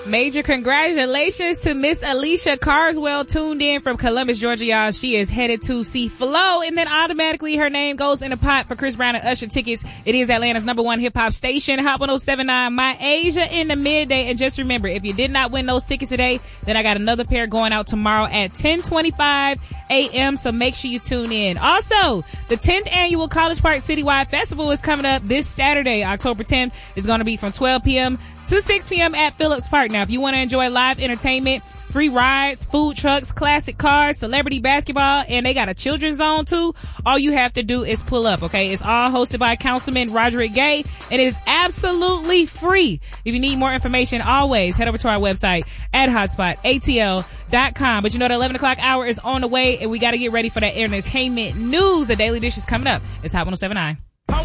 Major congratulations to Miss Alicia Carswell, tuned in from Columbus, Georgia, y'all. She is headed to see Flo, and then automatically her name goes in the pot for Chris Brown and Usher tickets. It is Atlanta's #1 hip-hop station, Hot 107.9, My Asia in the midday. And just remember, if you did not win those tickets today, then I got another pair going out tomorrow at 10:25 a.m., so make sure you tune in. Also, the 10th annual College Park Citywide Festival is coming up this Saturday, October 10th. It's going to be from 12 p.m. to 6 p.m. at Phillips Park. Now, if you want to enjoy live entertainment, free rides, food trucks, classic cars, celebrity basketball, and they got a children's zone too, all you have to do is pull up, okay? It's all hosted by Councilman Roderick Gay, and it is absolutely free. If you need more information, always head over to our website at hotspotatl.com. But you know the 11 o'clock hour is on the way, and we got to get ready for that entertainment news. The Daily Dish is coming up. It's Hot 107.9.